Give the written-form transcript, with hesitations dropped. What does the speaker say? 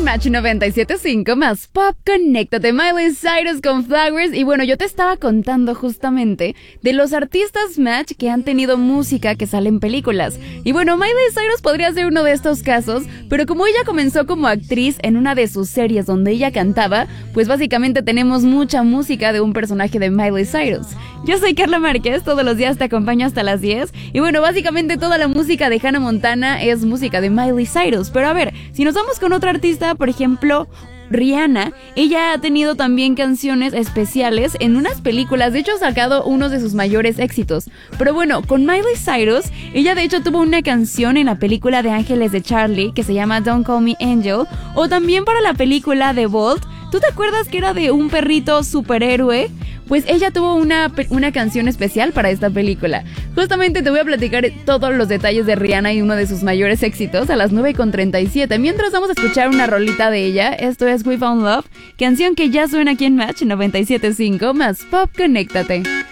Match 97.5 más Pop, conéctate. Miley Cyrus con Flowers. Y bueno, yo te estaba contando justamente de los artistas Match que han tenido música que sale en películas. Y bueno, Miley Cyrus podría ser uno de estos casos, pero como ella comenzó como actriz en una de sus series donde ella cantaba, pues básicamente tenemos mucha música de un personaje de Miley Cyrus. Yo soy Carla Márquez, todos los días te acompaño hasta las 10. Y bueno, básicamente toda la música de Hannah Montana es música de Miley Cyrus. Pero a ver, si nos vamos con otra artista, por ejemplo, Rihanna, ella ha tenido también canciones especiales en unas películas, de hecho ha sacado uno de sus mayores éxitos. Pero bueno, con Miley Cyrus, ella de hecho tuvo una canción en la película de Ángeles de Charlie que se llama Don't Call Me Angel, o también para la película de Bolt. ¿Tú te acuerdas que era de un perrito superhéroe? Pues ella tuvo una canción especial para esta película. Justamente te voy a platicar todos los detalles de Rihanna y uno de sus mayores éxitos a las 9:37. Mientras vamos a escuchar una rolita de ella. Esto es We Found Love, canción que ya suena aquí en Match 97.5 más Pop, conéctate.